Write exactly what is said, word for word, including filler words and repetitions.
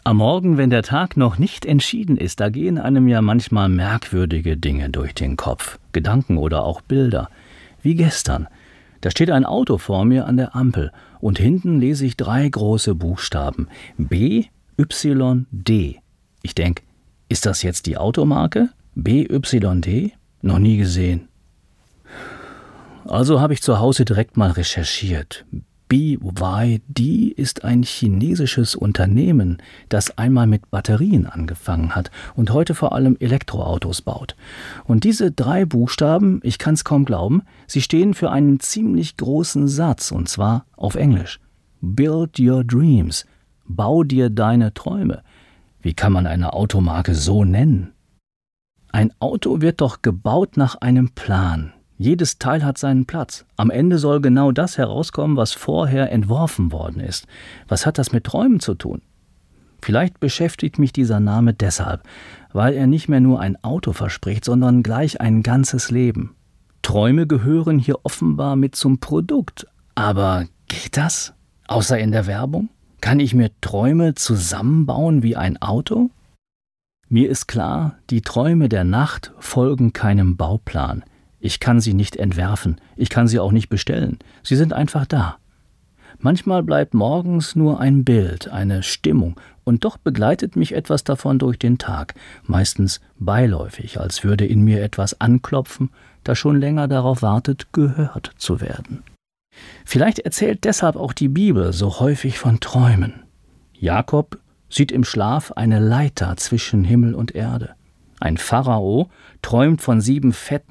Am Morgen, wenn der Tag noch nicht entschieden ist, da gehen einem ja manchmal merkwürdige Dinge durch den Kopf, Gedanken oder auch Bilder. Wie gestern. Da steht ein Auto vor mir an der Ampel und hinten lese ich drei große Buchstaben: B Y D. Ich denke, ist das jetzt die Automarke? B Y D? Noch nie gesehen. Also habe ich zu Hause direkt mal recherchiert. B Y D ist ein chinesisches Unternehmen, das einmal mit Batterien angefangen hat und heute vor allem Elektroautos baut. Und diese drei Buchstaben, ich kann es kaum glauben, sie stehen für einen ziemlich großen Satz, und zwar auf Englisch. Build your dreams. Bau dir deine Träume. Wie kann man eine Automarke so nennen? Ein Auto wird doch gebaut nach einem Plan. Jedes Teil hat seinen Platz. Am Ende soll genau das herauskommen, was vorher entworfen worden ist. Was hat das mit Träumen zu tun? Vielleicht beschäftigt mich dieser Name deshalb, weil er nicht mehr nur ein Auto verspricht, sondern gleich ein ganzes Leben. Träume gehören hier offenbar mit zum Produkt. Aber geht das? Außer in der Werbung? Kann ich mir Träume zusammenbauen wie ein Auto? Mir ist klar, die Träume der Nacht folgen keinem Bauplan. Ich kann sie nicht entwerfen, ich kann sie auch nicht bestellen. Sie sind einfach da. Manchmal bleibt morgens nur ein Bild, eine Stimmung, und doch begleitet mich etwas davon durch den Tag, meistens beiläufig, als würde in mir etwas anklopfen, das schon länger darauf wartet, gehört zu werden. Vielleicht erzählt deshalb auch die Bibel so häufig von Träumen. Jakob sieht im Schlaf eine Leiter zwischen Himmel und Erde. Ein Pharao träumt von sieben fetten